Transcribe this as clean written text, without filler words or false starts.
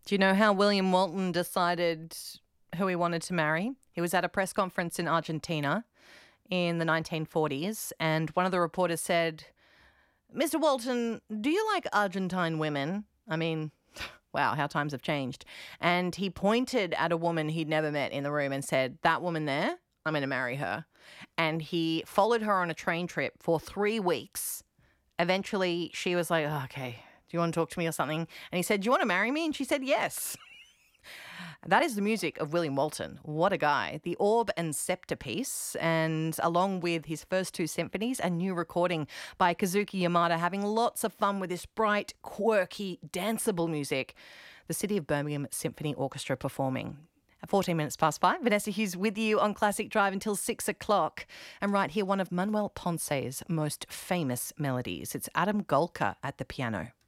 Do you know how William Walton decided who he wanted to marry? He was at a press conference in Argentina in the 1940s, and one of the reporters said, "Mr. Walton, do you like Argentine women?" I mean, wow, how times have changed. And he pointed at a woman he'd never met in the room and said, "That woman there, I'm going to marry her." And he followed her on a train trip for 3 weeks. Eventually, she was like, "Oh, okay, do you want to talk to me or something?" And he said, "Do you want to marry me?" And she said, "Yes." That is the music of William Walton. What a guy. The Orb and Scepter piece, and along with his first 2 symphonies, a new recording by Kazuki Yamada, having lots of fun with this bright, quirky, danceable music. The City of Birmingham Symphony Orchestra performing. At 14 minutes past 5, Vanessa Hughes with you on Classic Drive until 6 o'clock. And right here, one of Manuel Ponce's most famous melodies. It's Adam Golka at the piano.